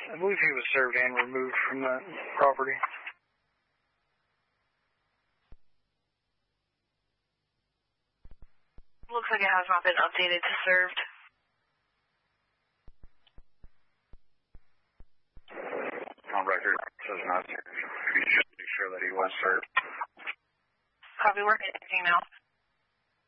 I believe he was served and removed from that property. Looks like it has not been updated to served. On record, it says not served. You should be sure that he was served. Copy, we're getting now.